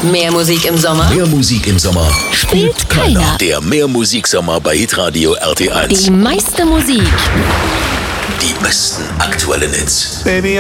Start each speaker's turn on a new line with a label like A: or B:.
A: Mehr Musik im Sommer?
B: Mehr Musik im Sommer
A: Spielt keiner.
B: Der Mehr Musiksommer bei Hitradio RT1.
A: Die meiste Musik.
B: Die besten aktuellen Hits.
C: Baby,